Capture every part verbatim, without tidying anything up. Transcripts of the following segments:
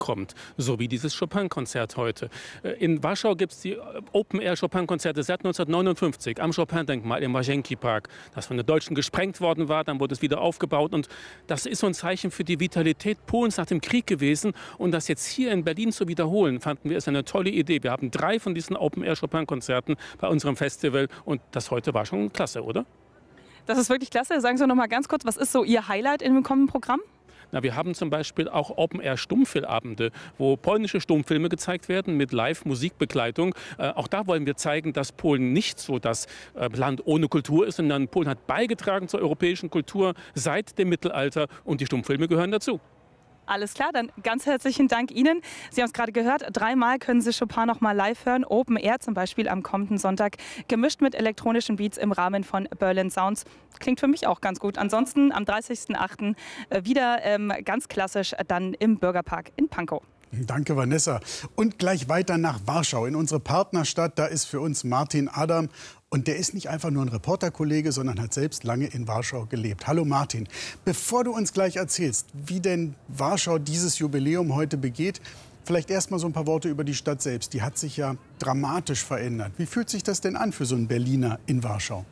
kommt, so wie dieses Chopin-Konzert heute. In Warschau gibt es die Open-Air-Chopin-Konzerte seit neunzehnhundertneunundfünfzig am Chopin-Denkmal im Marzenki-Park, das von den Deutschen gesprengt worden war, dann wurde es wieder aufgebaut. Und das ist so ein Zeichen für die Vitalität Polens nach dem Krieg gewesen. Und das jetzt hier in Berlin zu wiederholen, fanden wir, ist eine tolle Idee. Wir haben drei von diesen Open-Air-Chopin-Konzerten bei unserem Festival und das heute war schon klasse, oder? Das ist wirklich klasse. Sagen Sie noch mal ganz kurz, was ist so Ihr Highlight in dem kommenden Programm? Na, wir haben zum Beispiel auch Open-Air-Stummfilmabende, wo polnische Stummfilme gezeigt werden mit Live-Musikbegleitung. Äh, auch da wollen wir zeigen, dass Polen nicht so das äh, Land ohne Kultur ist, sondern Polen hat beigetragen zur europäischen Kultur seit dem Mittelalter und die Stummfilme gehören dazu. Alles klar, dann ganz herzlichen Dank Ihnen. Sie haben es gerade gehört, dreimal können Sie Chopin noch mal live hören. Open Air zum Beispiel am kommenden Sonntag, gemischt mit elektronischen Beats im Rahmen von Berlin Sounds. Klingt für mich auch ganz gut. Ansonsten am dreißigsten achten wieder ähm, ganz klassisch dann im Bürgerpark in Pankow. Danke, Vanessa. Und gleich weiter nach Warschau, in unsere Partnerstadt. Da ist für uns Martin Adam. Und der ist nicht einfach nur ein Reporterkollege, sondern hat selbst lange in Warschau gelebt. Hallo Martin. Bevor du uns gleich erzählst, wie denn Warschau dieses Jubiläum heute begeht, vielleicht erst mal so ein paar Worte über die Stadt selbst. Die hat sich ja dramatisch verändert. Wie fühlt sich das denn an für so einen Berliner in Warschau?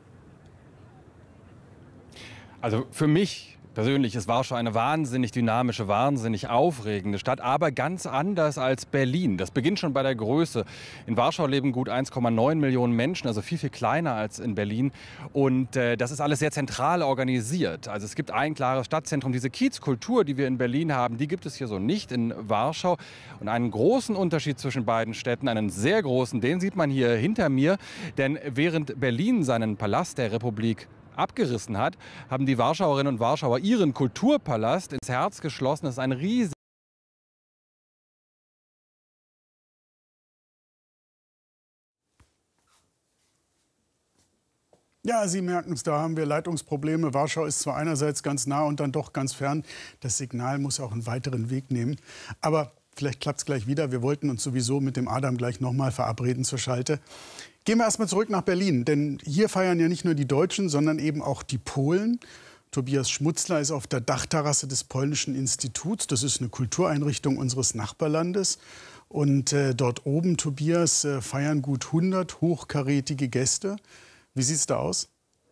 Also für mich persönlich ist Warschau eine wahnsinnig dynamische, wahnsinnig aufregende Stadt, aber ganz anders als Berlin. Das beginnt schon bei der Größe. In Warschau leben gut eins Komma neun Millionen Menschen, also viel, viel kleiner als in Berlin. Und äh, das ist alles sehr zentral organisiert. Also es gibt ein klares Stadtzentrum. Diese Kiezkultur, die wir in Berlin haben, die gibt es hier so nicht in Warschau. Und einen großen Unterschied zwischen beiden Städten, einen sehr großen, den sieht man hier hinter mir. Denn während Berlin seinen Palast der Republik abgerissen hat, haben die Warschauerinnen und Warschauer ihren Kulturpalast ins Herz geschlossen. Das ist ein riesiges Ja, Sie merken es, da haben wir Leitungsprobleme. Warschau ist zwar einerseits ganz nah und dann doch ganz fern. Das Signal muss auch einen weiteren Weg nehmen. Aber vielleicht klappt es gleich wieder. Wir wollten uns sowieso mit dem Adam gleich noch mal verabreden zur Schalte. Gehen wir erstmal zurück nach Berlin, denn hier feiern ja nicht nur die Deutschen, sondern eben auch die Polen. Tobias Schmutzler ist auf der Dachterrasse des Polnischen Instituts. Das ist eine Kultureinrichtung unseres Nachbarlandes. Und äh, dort oben, Tobias, äh, feiern gut hundert hochkarätige Gäste. Wie sieht es da aus?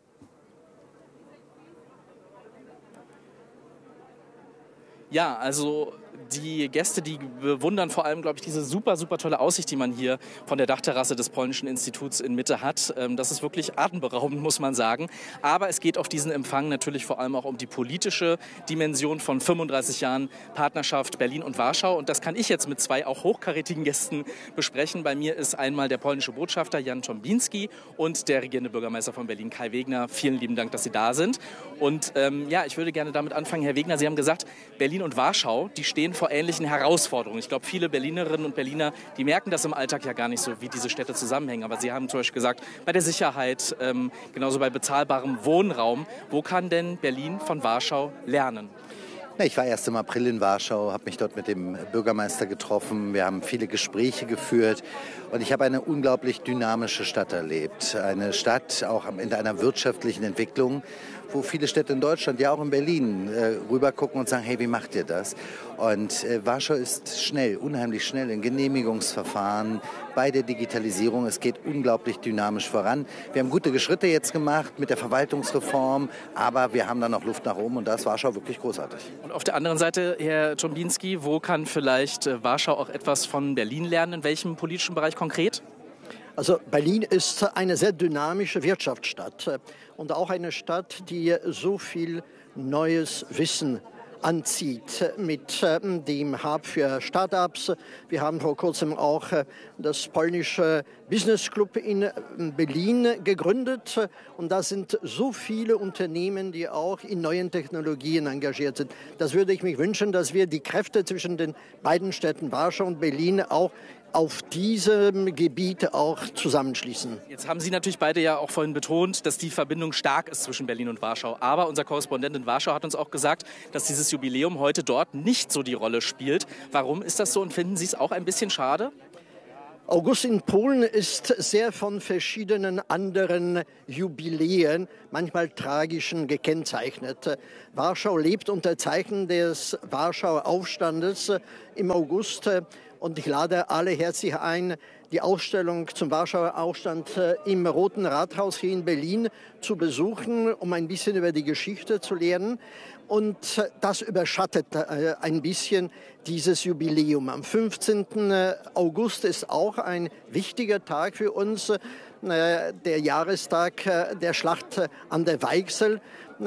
Ja, also die Gäste, die bewundern vor allem, glaube ich, diese super, super tolle Aussicht, die man hier von der Dachterrasse des Polnischen Instituts in Mitte hat. Das ist wirklich atemberaubend, muss man sagen. Aber es geht auf diesen Empfang natürlich vor allem auch um die politische Dimension von fünfunddreißig Jahren Partnerschaft Berlin und Warschau. Und das kann ich jetzt mit zwei auch hochkarätigen Gästen besprechen. Bei mir ist einmal der polnische Botschafter Jan Trąbiński und der regierende Bürgermeister von Berlin, Kai Wegner. Vielen lieben Dank, dass Sie da sind. Und ähm, ja, ich würde gerne damit anfangen, Herr Wegner, Sie haben gesagt, Berlin und Warschau, die stehen vor ähnlichen Herausforderungen. Ich glaube, viele Berlinerinnen und Berliner, die merken das im Alltag ja gar nicht so, wie diese Städte zusammenhängen. Aber Sie haben zum Beispiel gesagt, bei der Sicherheit, ähm, genauso bei bezahlbarem Wohnraum. Wo kann denn Berlin von Warschau lernen? Ich war erst im April in Warschau, habe mich dort mit dem Bürgermeister getroffen. Wir haben viele Gespräche geführt und ich habe eine unglaublich dynamische Stadt erlebt. Eine Stadt auch in einer wirtschaftlichen Entwicklung, wo viele Städte in Deutschland, ja auch in Berlin, äh, rübergucken und sagen, hey, wie macht ihr das? Und äh, Warschau ist schnell, unheimlich schnell in Genehmigungsverfahren, bei der Digitalisierung. Es geht unglaublich dynamisch voran. Wir haben gute Schritte jetzt gemacht mit der Verwaltungsreform, aber wir haben da noch Luft nach oben und da ist Warschau wirklich großartig. Und auf der anderen Seite, Herr Trąbiński, wo kann vielleicht äh, Warschau auch etwas von Berlin lernen? In welchem politischen Bereich konkret? Also Berlin ist eine sehr dynamische Wirtschaftsstadt und auch eine Stadt, die so viel neues Wissen anzieht mit dem Hub für Start-ups. Wir haben vor kurzem auch das polnische Business Club in Berlin gegründet und da sind so viele Unternehmen, die auch in neuen Technologien engagiert sind. Das würde ich mir wünschen, dass wir die Kräfte zwischen den beiden Städten Warschau und Berlin auch auf diesem Gebiet auch zusammenschließen. Jetzt haben Sie natürlich beide ja auch vorhin betont, dass die Verbindung stark ist zwischen Berlin und Warschau. Aber unser Korrespondent in Warschau hat uns auch gesagt, dass dieses Jubiläum heute dort nicht so die Rolle spielt. Warum ist das so und finden Sie es auch ein bisschen schade? August in Polen ist sehr von verschiedenen anderen Jubiläen, manchmal tragischen, gekennzeichnet. Warschau lebt unter Zeichen des Warschauer Aufstandes im August. Und ich lade alle herzlich ein, die Ausstellung zum Warschauer Aufstand im Roten Rathaus hier in Berlin zu besuchen, um ein bisschen über die Geschichte zu lernen. Und das überschattet ein bisschen dieses Jubiläum. Am fünfzehnten August ist auch ein wichtiger Tag für uns, der Jahrestag der Schlacht an der Weichsel,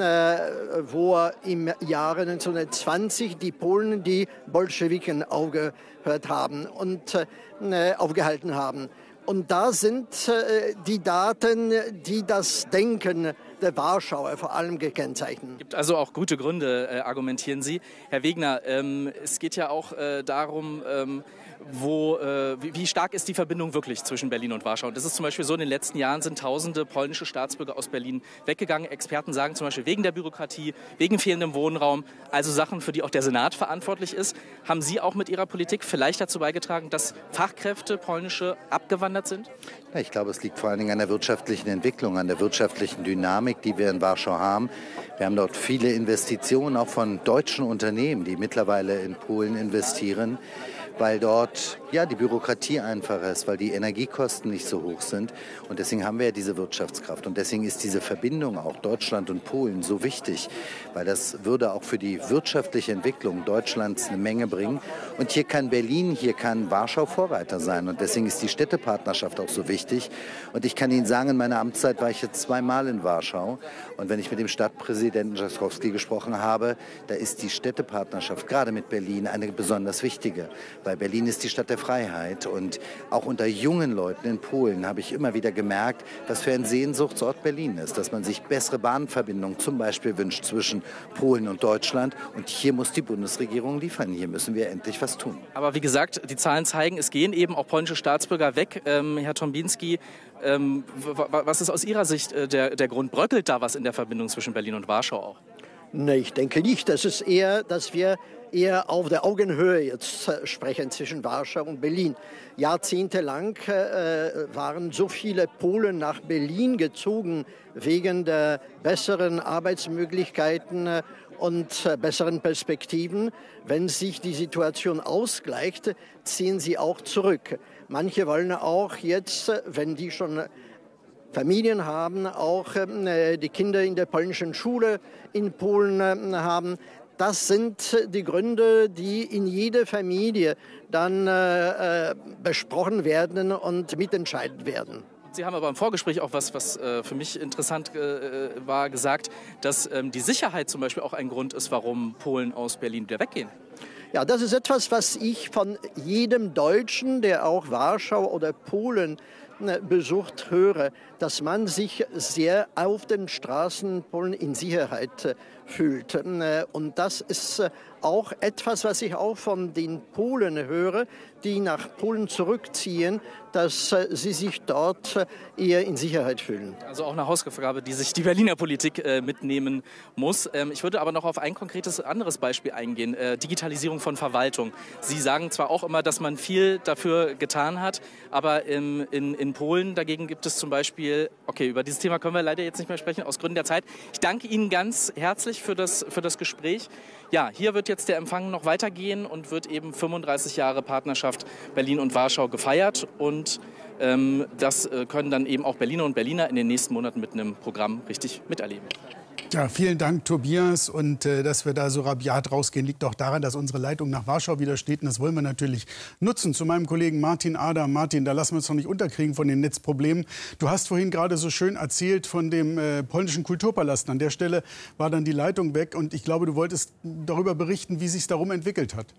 wo im Jahre neunzehnhundertzwanzig die Polen die Bolschewiken aufgehört haben und aufgehalten haben. Und da sind die Daten, die das Denken der Warschauer vor allem gekennzeichnet. Es gibt also auch gute Gründe, äh, argumentieren Sie. Herr Wegner, ähm, es geht ja auch äh, darum, ähm, wo, äh, wie, wie stark ist die Verbindung wirklich zwischen Berlin und Warschau? Und das ist zum Beispiel so, in den letzten Jahren sind tausende polnische Staatsbürger aus Berlin weggegangen. Experten sagen zum Beispiel wegen der Bürokratie, wegen fehlendem Wohnraum, also Sachen, für die auch der Senat verantwortlich ist. Haben Sie auch mit Ihrer Politik vielleicht dazu beigetragen, dass Fachkräfte polnische abgewandert sind? Ja, ich glaube, es liegt vor allen Dingen an der wirtschaftlichen Entwicklung, an der wirtschaftlichen Dynamik, die wir in Warschau haben. Wir haben dort viele Investitionen, auch von deutschen Unternehmen, die mittlerweile in Polen investieren, weil dort ja, die Bürokratie einfacher ist, weil die Energiekosten nicht so hoch sind. Und deswegen haben wir ja diese Wirtschaftskraft. Und deswegen ist diese Verbindung auch Deutschland und Polen so wichtig, weil das würde auch für die wirtschaftliche Entwicklung Deutschlands eine Menge bringen. Und hier kann Berlin, hier kann Warschau Vorreiter sein. Und deswegen ist die Städtepartnerschaft auch so wichtig. Und ich kann Ihnen sagen, in meiner Amtszeit war ich jetzt zweimal in Warschau. Und wenn ich mit dem Stadtpräsidenten Jastrowski gesprochen habe, da ist die Städtepartnerschaft gerade mit Berlin eine besonders wichtige. Weil Berlin ist die Stadt der Freiheit. Und auch unter jungen Leuten in Polen habe ich immer wieder gemerkt, was für ein Sehnsuchtsort Berlin ist. Dass man sich bessere Bahnverbindungen zum Beispiel wünscht zwischen Polen und Deutschland. Und hier muss die Bundesregierung liefern. Hier müssen wir endlich was tun. Aber wie gesagt, die Zahlen zeigen, es gehen eben auch polnische Staatsbürger weg. Ähm, Herr Tombinski, ähm, was ist aus Ihrer Sicht äh, der, der Grund? Bröckelt da was in der Verbindung zwischen Berlin und Warschau auch? Nee, ich denke nicht. Das ist eher, dass wir eher auf der Augenhöhe jetzt sprechen zwischen Warschau und Berlin. Jahrzehntelang äh, waren so viele Polen nach Berlin gezogen wegen der besseren Arbeitsmöglichkeiten äh, und äh, besseren Perspektiven. Wenn sich die Situation ausgleicht, ziehen sie auch zurück. Manche wollen auch jetzt, wenn die schon Familien haben, auch äh, die Kinder in der polnischen Schule in Polen äh, haben. Das sind die Gründe, die in jeder Familie dann äh, besprochen werden und mitentscheidet werden. Sie haben aber im Vorgespräch auch was, was äh, für mich interessant äh, war, gesagt, dass ähm, die Sicherheit zum Beispiel auch ein Grund ist, warum Polen aus Berlin wieder weggehen. Ja, das ist etwas, was ich von jedem Deutschen, der auch Warschau oder Polen besucht, höre, dass man sich sehr auf den Straßen Polen in Sicherheit fühlt. Und das ist auch etwas, was ich auch von den Polen höre, die nach Polen zurückziehen, dass sie sich dort eher in Sicherheit fühlen. Also auch eine Hausaufgabe, die sich die Berliner Politik äh, mitnehmen muss. Ähm, ich würde aber noch auf ein konkretes anderes Beispiel eingehen, äh, Digitalisierung von Verwaltung. Sie sagen zwar auch immer, dass man viel dafür getan hat, aber im, in, in Polen dagegen gibt es zum Beispiel, okay, über dieses Thema können wir leider jetzt nicht mehr sprechen, aus Gründen der Zeit. Ich danke Ihnen ganz herzlich für das, für das Gespräch. Ja, hier wird jetzt der Empfang noch weitergehen und wird eben fünfunddreißig Jahre Partnerschaft Berlin und Warschau gefeiert. Und ähm, das äh, können dann eben auch Berliner und Berliner in den nächsten Monaten mit einem Programm richtig miterleben. Ja, vielen Dank, Tobias. Und äh, dass wir da so rabiat rausgehen, liegt auch daran, dass unsere Leitung nach Warschau wieder steht. Und das wollen wir natürlich nutzen. Zu meinem Kollegen Martin Adam. Martin, da lassen wir uns noch nicht unterkriegen von den Netzproblemen. Du hast vorhin gerade so schön erzählt von dem äh, polnischen Kulturpalast. An der Stelle war dann die Leitung weg. Und ich glaube, du wolltest darüber berichten, wie sich darum entwickelt hat.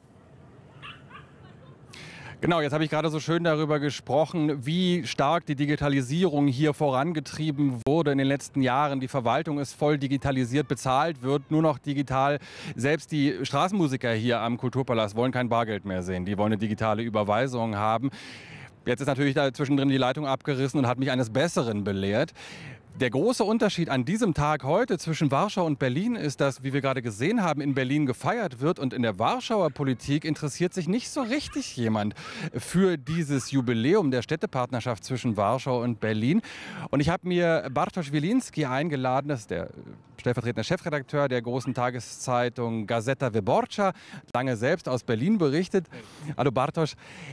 Genau, jetzt habe ich gerade so schön darüber gesprochen, wie stark die Digitalisierung hier vorangetrieben wurde in den letzten Jahren. Die Verwaltung ist voll digitalisiert, bezahlt wird nur noch digital. Selbst die Straßenmusiker hier am Kulturpalast wollen kein Bargeld mehr sehen. Die wollen eine digitale Überweisung haben. Jetzt ist natürlich da zwischendrin die Leitung abgerissen und hat mich eines Besseren belehrt. Der große Unterschied an diesem Tag heute zwischen Warschau und Berlin ist, dass, wie wir gerade gesehen haben, in Berlin gefeiert wird und in der Warschauer Politik interessiert sich nicht so richtig jemand für dieses Jubiläum der Städtepartnerschaft zwischen Warschau und Berlin. Und ich habe mir Bartosz Wilinski eingeladen, das ist der stellvertretende Chefredakteur der großen Tageszeitung Gazeta Wyborcza, lange selbst aus Berlin berichtet. Hallo Bartosz.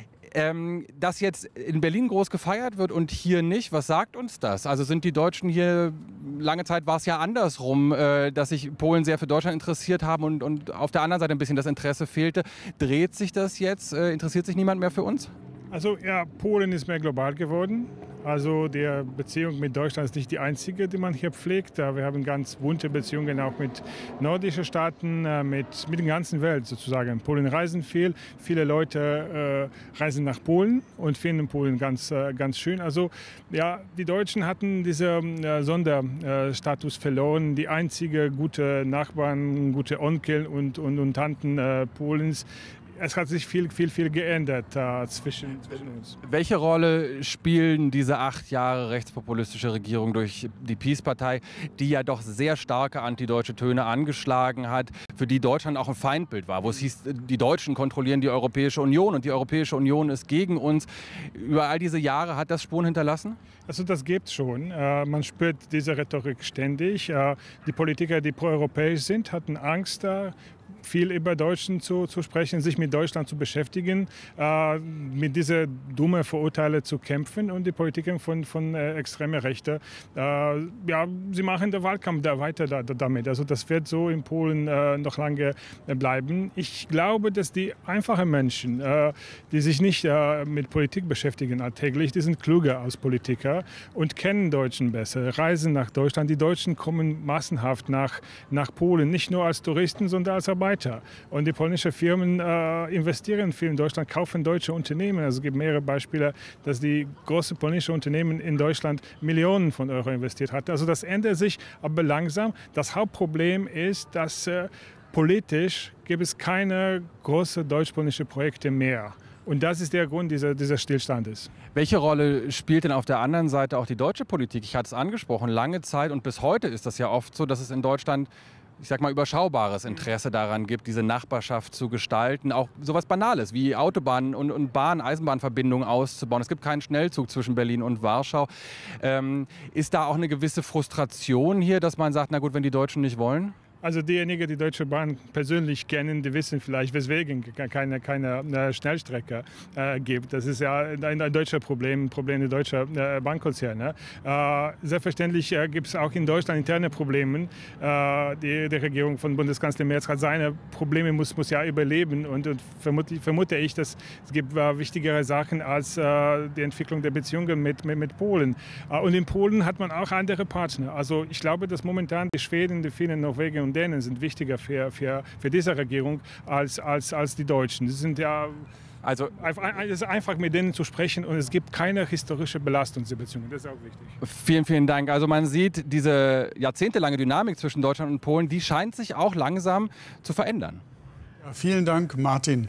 Ähm, dass jetzt in Berlin groß gefeiert wird und hier nicht, was sagt uns das? Also sind die Deutschen hier, lange Zeit war es ja andersrum, äh, dass sich Polen sehr für Deutschland interessiert haben und, und auf der anderen Seite ein bisschen das Interesse fehlte. Dreht sich das jetzt? Äh, interessiert sich niemand mehr für uns? Also ja, Polen ist mehr global geworden. Also die Beziehung mit Deutschland ist nicht die einzige, die man hier pflegt. Wir haben ganz bunte Beziehungen auch mit nordischen Staaten, mit, mit der ganzen Welt sozusagen. Polen reisen viel. Viele Leute äh, reisen nach Polen und finden Polen ganz, äh, ganz schön. Also ja, die Deutschen hatten diesen äh, Sonderstatus verloren. Die einzige gute Nachbarn, gute Onkel und, und, und Tanten äh, Polens. Es hat sich viel, viel, viel geändert äh, zwischen, zwischen uns. Welche Rolle spielen diese acht Jahre rechtspopulistische Regierung durch die PiS-Partei, die ja doch sehr starke antideutsche Töne angeschlagen hat, für die Deutschland auch ein Feindbild war, wo es hieß, die Deutschen kontrollieren die Europäische Union und die Europäische Union ist gegen uns. Über all diese Jahre hat das Spuren hinterlassen? Also das gibt es schon. Äh, man spürt diese Rhetorik ständig. Äh, die Politiker, die proeuropäisch sind, hatten Angst, äh, viel über Deutschen zu, zu sprechen, sich mit Deutschland zu beschäftigen, äh, mit diesen dummen Vorurteilen zu kämpfen und die Politiker von, von äh, extremer Rechte, äh, ja, sie machen den Wahlkampf da weiter da, damit. Also das wird so in Polen äh, noch lange äh, bleiben. Ich glaube, dass die einfachen Menschen, äh, die sich nicht äh, mit Politik beschäftigen alltäglich, die sind klüger als Politiker und kennen Deutschen besser, reisen nach Deutschland. Die Deutschen kommen massenhaft nach, nach Polen, nicht nur als Touristen, sondern als Arbeiter. Und die polnischen Firmen äh, investieren viel in Deutschland, kaufen deutsche Unternehmen. Also es gibt mehrere Beispiele, dass die großen polnischen Unternehmen in Deutschland Millionen von Euro investiert hatten. Also das ändert sich aber langsam. Das Hauptproblem ist, dass äh, politisch gibt es keine großen deutsch-polnischen Projekte mehr. Und das ist der Grund dieser, dieses Stillstandes. Welche Rolle spielt denn auf der anderen Seite auch die deutsche Politik? Ich hatte es angesprochen, lange Zeit und bis heute ist das ja oft so, dass es in Deutschland, ich sag mal, überschaubares Interesse daran gibt, diese Nachbarschaft zu gestalten. Auch sowas Banales wie Autobahnen und, und Bahn-, Eisenbahnverbindungen auszubauen. Es gibt keinen Schnellzug zwischen Berlin und Warschau. Ähm, ist da auch eine gewisse Frustration hier, dass man sagt, na gut, wenn die Deutschen nicht wollen? Also diejenigen, die Deutsche Bahn persönlich kennen, die wissen vielleicht, weswegen keine, keine Schnellstrecke äh, gibt. Das ist ja ein, ein deutsches Problem, ein Problem der deutschen äh, Bahnkonzerne. Äh, selbstverständlich äh, gibt es auch in Deutschland interne Probleme. Äh, die, die Regierung von Bundeskanzler Merz hat seine Probleme, muss, muss ja überleben. Und, und vermute, vermute ich, dass es gibt äh, wichtigere Sachen als äh, die Entwicklung der Beziehungen mit, mit, mit Polen. Äh, und in Polen hat man auch andere Partner. Also ich glaube, dass momentan die Schweden, die Finnen, Norwegen und Dänen sind wichtiger für, für, für diese Regierung als, als, als die Deutschen. Das sind ja also es ist einfach mit denen zu sprechen und es gibt keine historische Belastung dieser Beziehungen. Das ist auch wichtig. Vielen, vielen Dank. Also man sieht, diese jahrzehntelange Dynamik zwischen Deutschland und Polen, die scheint sich auch langsam zu verändern. Ja, vielen Dank, Martin.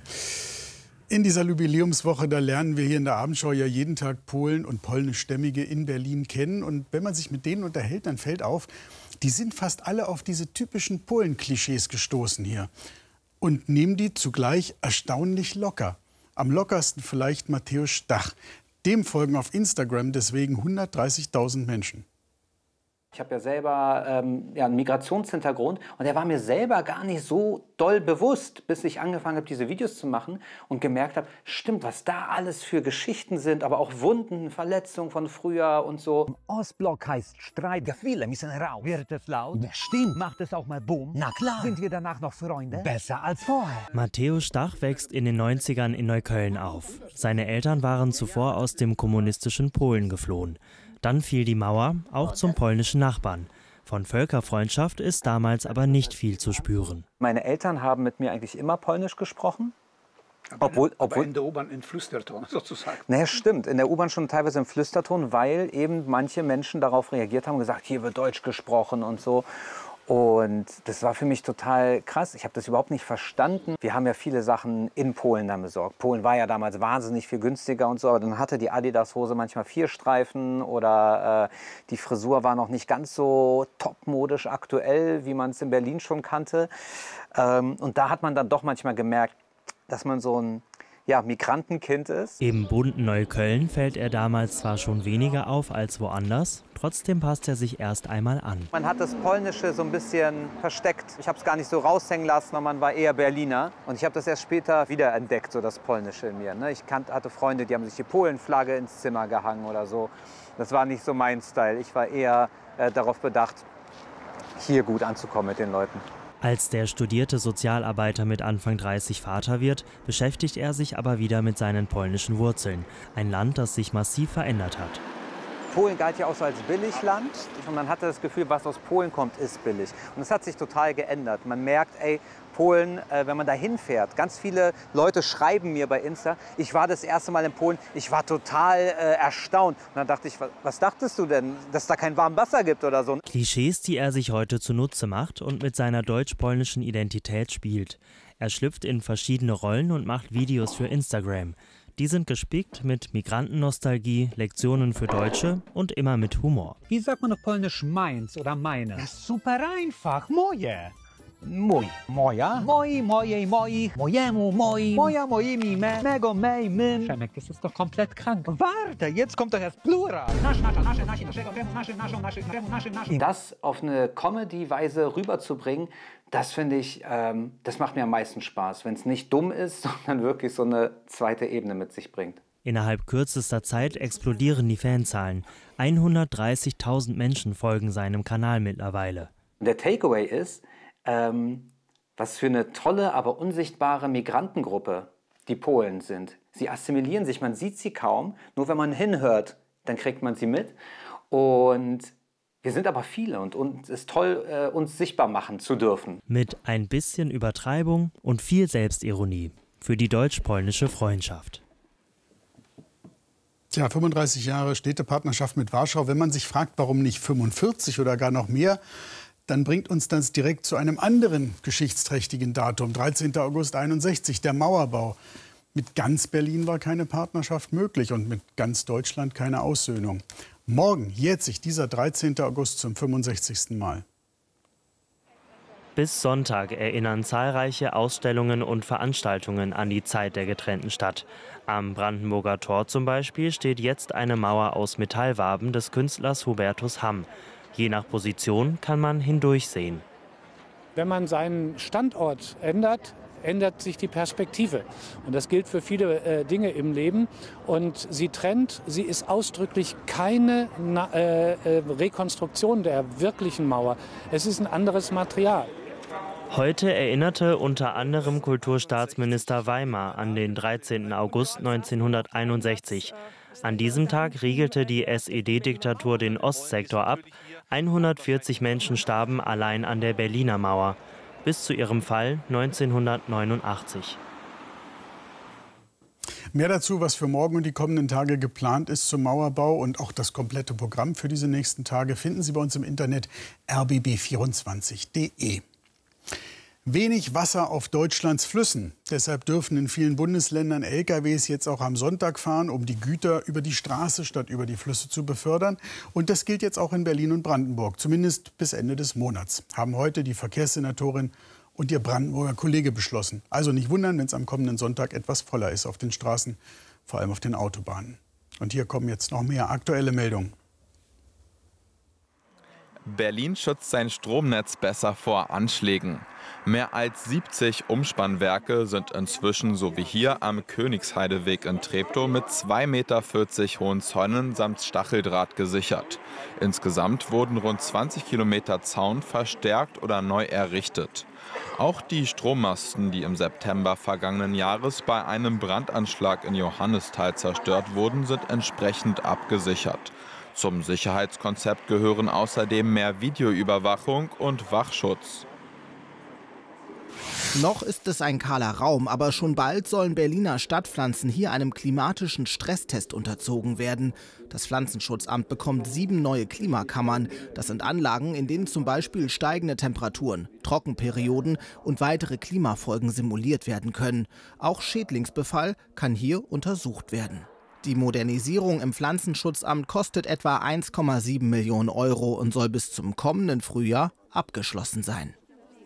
In dieser Jubiläumswoche, da lernen wir hier in der Abendschau ja jeden Tag Polen und Polnischstämmige in Berlin kennen. Und wenn man sich mit denen unterhält, dann fällt auf, die sind fast alle auf diese typischen Polen-Klischees gestoßen hier. Und nehmen die zugleich erstaunlich locker. Am lockersten vielleicht Mateusz Stach. Dem folgen auf Instagram deswegen hundertdreißigtausend Menschen. Ich habe ja selber ähm, ja, einen Migrationshintergrund und der war mir selber gar nicht so doll bewusst, bis ich angefangen habe, diese Videos zu machen und gemerkt habe, stimmt, was da alles für Geschichten sind, aber auch Wunden, Verletzungen von früher und so. Im Ostblock heißt Streit, viele müssen raus. Wird es laut? Ja, stimmt. Macht es auch mal Boom? Na klar. Sind wir danach noch Freunde? Besser als vorher. Mateusz Stach wächst in den neunzigern in Neukölln auf. Seine Eltern waren zuvor aus dem kommunistischen Polen geflohen. Dann fiel die Mauer, auch zum polnischen Nachbarn. Von Völkerfreundschaft ist damals aber nicht viel zu spüren. Meine Eltern haben mit mir eigentlich immer Polnisch gesprochen. Aber, obwohl, aber obwohl, in der U-Bahn in Flüsterton sozusagen. Ne, stimmt. In der U-Bahn schon teilweise im Flüsterton, weil eben manche Menschen darauf reagiert haben und gesagt, hier wird Deutsch gesprochen und so. Und das war für mich total krass. Ich habe das überhaupt nicht verstanden. Wir haben ja viele Sachen in Polen dann besorgt. Polen war ja damals wahnsinnig viel günstiger und so. Aber dann hatte die Adidas-Hose manchmal vier Streifen oder äh, die Frisur war noch nicht ganz so topmodisch aktuell, wie man es in Berlin schon kannte. Ähm, und da hat man dann doch manchmal gemerkt, dass man so ein ja, Migrantenkind ist. Im bunten Neukölln fällt er damals zwar schon weniger auf als woanders, trotzdem passt er sich erst einmal an. Man hat das Polnische so ein bisschen versteckt. Ich habe es gar nicht so raushängen lassen, sondern man war eher Berliner. Und ich habe das erst später wiederentdeckt, so das Polnische in mir. Ne? Ich kannt, hatte Freunde, die haben sich die Polenflagge ins Zimmer gehangen oder so. Das war nicht so mein Style. Ich war eher äh, darauf bedacht, hier gut anzukommen mit den Leuten. Als der studierte Sozialarbeiter mit Anfang dreißig Vater wird, beschäftigt er sich aber wieder mit seinen polnischen Wurzeln. Ein Land, das sich massiv verändert hat. Polen galt ja auch so als Billigland und man hatte das Gefühl, was aus Polen kommt, ist billig. Und das hat sich total geändert. Man merkt, ey, Polen, äh, wenn man da hinfährt, ganz viele Leute schreiben mir bei Insta, ich war das erste Mal in Polen, ich war total äh, erstaunt. Und dann dachte ich, was, was dachtest du denn, dass es da kein warmes Wasser gibt oder so? Klischees, die er sich heute zunutze macht und mit seiner deutsch-polnischen Identität spielt. Er schlüpft in verschiedene Rollen und macht Videos für Instagram. Die sind gespickt mit Migrantennostalgie, Lektionen für Deutsche und immer mit Humor. Wie sagt man auf Polnisch meins oder meine? Das ist super einfach, moje. Mój, moja, moi, mojej, moich, mojemu, moim, moja, moimi, me, mego, mej, mym. Przemek, das ist doch komplett krank. Warte, jetzt kommt doch erst Plural. Nasch, nasche, nasche, nasche, naszego, temu, nasche, naszą, nasche, temu, nasche, nasche. Das auf eine Comedy-Weise rüberzubringen, das finde ich, ähm, das macht mir am meisten Spaß. Wenn es nicht dumm ist, sondern wirklich so eine zweite Ebene mit sich bringt. Innerhalb kürzester Zeit explodieren die Fanzahlen. hundertdreißigtausend Menschen folgen seinem Kanal mittlerweile. Der Takeaway ist, Ähm, was für eine tolle, aber unsichtbare Migrantengruppe die Polen sind. Sie assimilieren sich, man sieht sie kaum, nur wenn man hinhört, dann kriegt man sie mit. Und wir sind aber viele und es ist toll, äh, uns sichtbar machen zu dürfen. Mit ein bisschen Übertreibung und viel Selbstironie für die deutsch-polnische Freundschaft. Tja, fünfunddreißig Jahre Städtepartnerschaft mit Warschau. Wenn man sich fragt, warum nicht fünfundvierzig oder gar noch mehr, dann bringt uns das direkt zu einem anderen geschichtsträchtigen Datum, dreizehnten August einundsechzig, der Mauerbau. Mit ganz Berlin war keine Partnerschaft möglich und mit ganz Deutschland keine Aussöhnung. Morgen jährt sich dieser dreizehnten August zum fünfundsechzigsten Mal. Bis Sonntag erinnern zahlreiche Ausstellungen und Veranstaltungen an die Zeit der getrennten Stadt. Am Brandenburger Tor zum Beispiel steht jetzt eine Mauer aus Metallwaben des Künstlers Hubertus Hamm. Je nach Position kann man hindurchsehen. Wenn man seinen Standort ändert, ändert sich die Perspektive. Und das gilt für viele äh, Dinge im Leben. Und sie trennt, sie ist ausdrücklich keine Na äh, äh, Rekonstruktion der wirklichen Mauer. Es ist ein anderes Material. Heute erinnerte unter anderem Kulturstaatsminister Weimar an den dreizehnten August neunzehnhunderteinundsechzig. An diesem Tag riegelte die S E D-Diktatur den Ostsektor ab. hundertvierzig Menschen starben allein an der Berliner Mauer. Bis zu ihrem Fall neunzehnhundertneunundachtzig. Mehr dazu, was für morgen und die kommenden Tage geplant ist zum Mauerbau und auch das komplette Programm für diese nächsten Tage finden Sie bei uns im Internet r b b vierundzwanzig punkt de. Wenig Wasser auf Deutschlands Flüssen. Deshalb dürfen in vielen Bundesländern L K Ws jetzt auch am Sonntag fahren, um die Güter über die Straße statt über die Flüsse zu befördern. Und das gilt jetzt auch in Berlin und Brandenburg, zumindest bis Ende des Monats. Haben heute die Verkehrssenatorin und ihr Brandenburger Kollege beschlossen. Also nicht wundern, wenn es am kommenden Sonntag etwas voller ist auf den Straßen, vor allem auf den Autobahnen. Und hier kommen jetzt noch mehr aktuelle Meldungen. Berlin schützt sein Stromnetz besser vor Anschlägen. Mehr als siebzig Umspannwerke sind inzwischen, so wie hier am Königsheideweg in Treptow, mit zwei Meter vierzig hohen Zäunen samt Stacheldraht gesichert. Insgesamt wurden rund zwanzig Kilometer Zaun verstärkt oder neu errichtet. Auch die Strommasten, die im September vergangenen Jahres bei einem Brandanschlag in Johannisthal zerstört wurden, sind entsprechend abgesichert. Zum Sicherheitskonzept gehören außerdem mehr Videoüberwachung und Wachschutz. Noch ist es ein kahler Raum, aber schon bald sollen Berliner Stadtpflanzen hier einem klimatischen Stresstest unterzogen werden. Das Pflanzenschutzamt bekommt sieben neue Klimakammern. Das sind Anlagen, in denen zum Beispiel steigende Temperaturen, Trockenperioden und weitere Klimafolgen simuliert werden können. Auch Schädlingsbefall kann hier untersucht werden. Die Modernisierung im Pflanzenschutzamt kostet etwa eins Komma sieben Millionen Euro und soll bis zum kommenden Frühjahr abgeschlossen sein.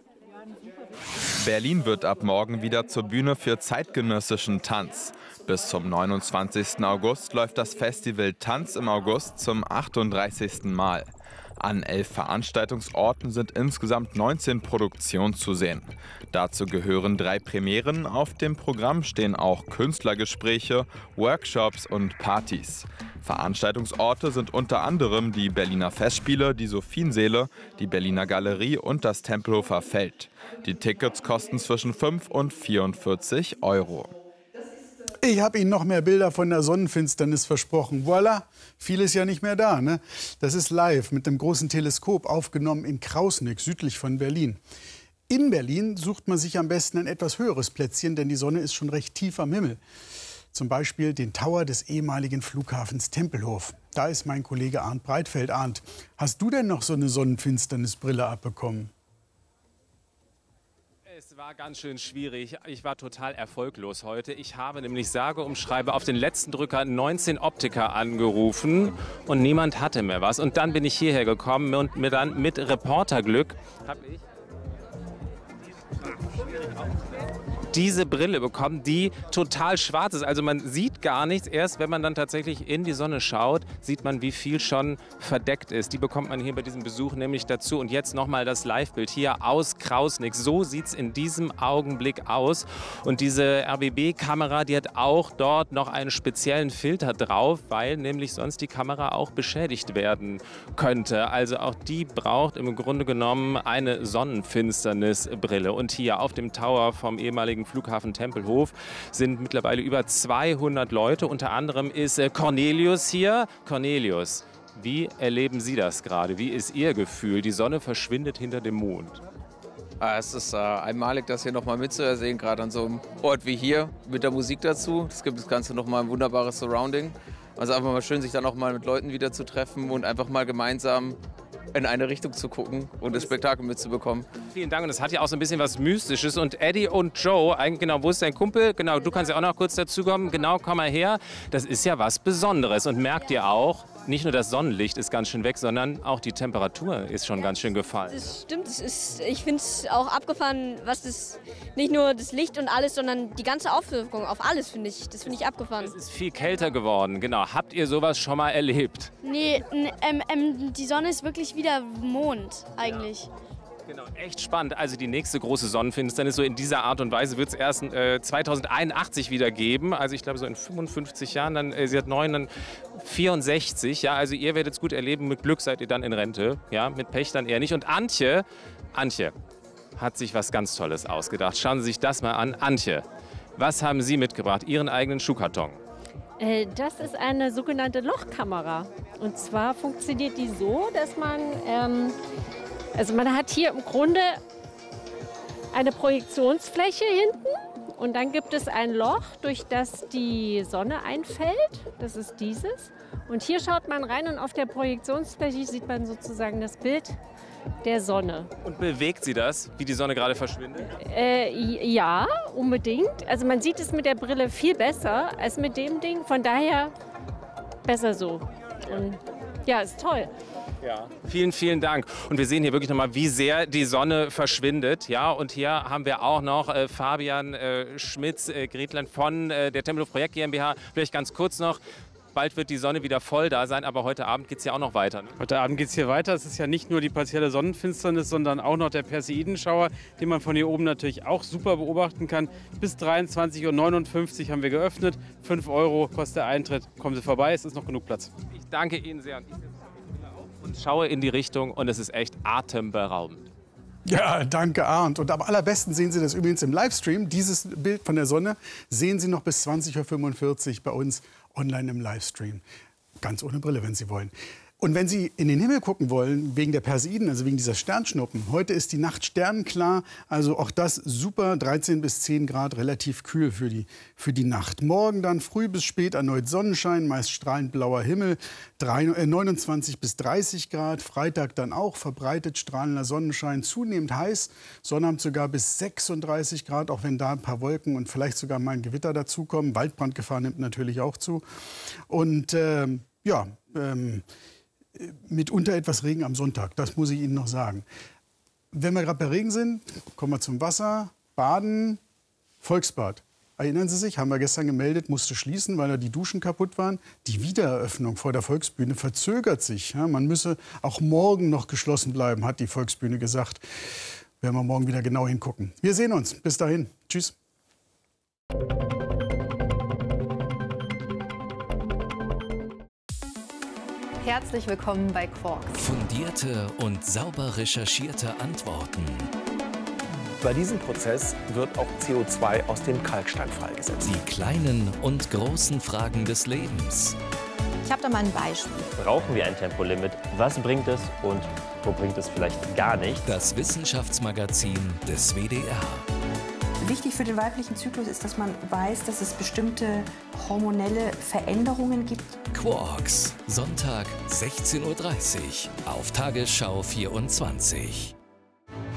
Berlin wird ab morgen wieder zur Bühne für zeitgenössischen Tanz. Bis zum neunundzwanzigsten August läuft das Festival Tanz im August zum achtunddreißigsten Mal. An elf Veranstaltungsorten sind insgesamt neunzehn Produktionen zu sehen. Dazu gehören drei Premieren. Auf dem Programm stehen auch Künstlergespräche, Workshops und Partys. Veranstaltungsorte sind unter anderem die Berliner Festspiele, die Sophienseele, die Berliner Galerie und das Tempelhofer Feld. Die Tickets kosten zwischen fünf und vierundvierzig Euro. Ich habe Ihnen noch mehr Bilder von der Sonnenfinsternis versprochen. Voilà, viel ist ja nicht mehr da. Ne? Das ist live mit einem großen Teleskop aufgenommen in Krausnick, südlich von Berlin. In Berlin sucht man sich am besten ein etwas höheres Plätzchen, denn die Sonne ist schon recht tief am Himmel. Zum Beispiel den Tower des ehemaligen Flughafens Tempelhof. Da ist mein Kollege Arndt Breitfeld. Arndt, hast du denn noch so eine Sonnenfinsternisbrille abbekommen? Es war ganz schön schwierig. Ich war total erfolglos heute. Ich habe nämlich sage und schreibe auf den letzten Drücker neunzehn Optiker angerufen und niemand hatte mehr was. Und dann bin ich hierher gekommen und mir dann mit Reporterglück habe ich diese Brille bekommen, die total schwarz ist. Also man sieht gar nichts. Erst wenn man dann tatsächlich in die Sonne schaut, sieht man, wie viel schon verdeckt ist. Die bekommt man hier bei diesem Besuch nämlich dazu. Und jetzt nochmal das Live-Bild hier aus Krausnick. So sieht es in diesem Augenblick aus. Und diese R B B-Kamera, die hat auch dort noch einen speziellen Filter drauf, weil nämlich sonst die Kamera auch beschädigt werden könnte. Also auch die braucht im Grunde genommen eine Sonnenfinsternisbrille. Und hier auf dem Tower vom ehemaligen Flughafen Tempelhof sind mittlerweile über zweihundert Leute. Unter anderem ist Cornelius hier. Cornelius, wie erleben Sie das gerade? Wie ist Ihr Gefühl? Die Sonne verschwindet hinter dem Mond. Es ist äh, einmalig, das hier nochmal mitzuersehen, gerade an so einem Ort wie hier mit der Musik dazu. Es gibt das Ganze nochmal ein wunderbares Surrounding. Also einfach mal schön, sich dann auch mal mit Leuten wieder zu treffen und einfach mal gemeinsam in eine Richtung zu gucken und das Spektakel mitzubekommen. Vielen Dank und es hat ja auch so ein bisschen was Mystisches. Und Eddie und Joe, eigentlich genau, wo ist dein Kumpel? Genau, du kannst ja auch noch kurz dazukommen. Genau, komm mal her. Das ist ja was Besonderes und merkt ihr auch, nicht nur das Sonnenlicht ist ganz schön weg, sondern auch die Temperatur ist schon ganz schön gefallen. Das stimmt, das ist, ich finde es auch abgefahren, was das, nicht nur das Licht und alles, sondern die ganze Auswirkung auf alles, finde ich, das finde ich abgefahren. Es ist viel kälter geworden, genau. Habt ihr sowas schon mal erlebt? Nee, ähm, ähm, die Sonne ist wirklich wieder Mond eigentlich. Ja. Genau, echt spannend. Also die nächste große Sonnenfinsternis, so in dieser Art und Weise, wird es erst äh, zweitausendeinundachtzig wieder geben. Also ich glaube so in fünfundfünfzig Jahren, dann, äh, sie hat neun, dann vierundsechzig. Ja, also ihr werdet es gut erleben. Mit Glück seid ihr dann in Rente. Ja, mit Pech dann eher nicht. Und Antje, Antje hat sich was ganz Tolles ausgedacht. Schauen Sie sich das mal an. Antje, was haben Sie mitgebracht? Ihren eigenen Schuhkarton. Äh, das ist eine sogenannte Lochkamera. Und zwar funktioniert die so, dass man... Ähm, Also man hat hier im Grunde eine Projektionsfläche hinten und dann gibt es ein Loch, durch das die Sonne einfällt. Das ist dieses. Und hier schaut man rein und auf der Projektionsfläche sieht man sozusagen das Bild der Sonne. Und bewegt sie das, wie die Sonne gerade verschwindet? Äh, ja, unbedingt. Also man sieht es mit der Brille viel besser als mit dem Ding. Von daher besser so. Und ja, ist toll. Ja. Vielen, vielen Dank. Und wir sehen hier wirklich nochmal, wie sehr die Sonne verschwindet. Ja, und hier haben wir auch noch äh, Fabian äh, Schmitz, äh, Gretland von äh, der Tempelhof Projekt GmbH. Vielleicht ganz kurz noch. Bald wird die Sonne wieder voll da sein, aber heute Abend geht es ja auch noch weiter. Ne? Heute Abend geht es hier weiter. Es ist ja nicht nur die partielle Sonnenfinsternis, sondern auch noch der Perseidenschauer, den man von hier oben natürlich auch super beobachten kann. Bis dreiundzwanzig Uhr neunundfünfzig haben wir geöffnet. fünf Euro kostet der Eintritt. Kommen Sie vorbei, es ist noch genug Platz. Ich danke Ihnen sehr. Und schaue in die Richtung und es ist echt atemberaubend. Ja, danke Arndt. Und am allerbesten sehen Sie das übrigens im Livestream. Dieses Bild von der Sonne sehen Sie noch bis zwanzig Uhr fünfundvierzig bei uns online im Livestream. Ganz ohne Brille, wenn Sie wollen. Und wenn Sie in den Himmel gucken wollen, wegen der Perseiden, also wegen dieser Sternschnuppen, heute ist die Nacht sternenklar, also auch das super, dreizehn bis zehn Grad, relativ kühl für die, für die Nacht. Morgen dann früh bis spät erneut Sonnenschein, meist strahlend blauer Himmel, neunundzwanzig bis dreißig Grad. Freitag dann auch verbreitet strahlender Sonnenschein, zunehmend heiß. Sonnabend sogar bis sechsunddreißig Grad, auch wenn da ein paar Wolken und vielleicht sogar mal ein Gewitter dazukommen. Waldbrandgefahr nimmt natürlich auch zu. Und ähm, ja, ähm, mitunter etwas Regen am Sonntag, das muss ich Ihnen noch sagen. Wenn wir gerade bei Regen sind, kommen wir zum Wasser, Baden, Volksbad. Erinnern Sie sich, haben wir gestern gemeldet, musste schließen, weil da die Duschen kaputt waren. Die Wiedereröffnung vor der Volksbühne verzögert sich. Ja, man müsse auch morgen noch geschlossen bleiben, hat die Volksbühne gesagt. Werden wir morgen wieder genau hingucken. Wir sehen uns. Bis dahin. Tschüss. Herzlich willkommen bei Quarks. Fundierte und sauber recherchierte Antworten. Bei diesem Prozess wird auch C O zwei aus dem Kalkstein freigesetzt. Die kleinen und großen Fragen des Lebens. Ich habe da mal ein Beispiel. Brauchen wir ein Tempolimit? Was bringt es und wo bringt es vielleicht gar nichts? Das Wissenschaftsmagazin des W D R. Wichtig für den weiblichen Zyklus ist, dass man weiß, dass es bestimmte hormonelle Veränderungen gibt. Quarks, Sonntag sechzehn Uhr dreißig auf Tagesschau vierundzwanzig.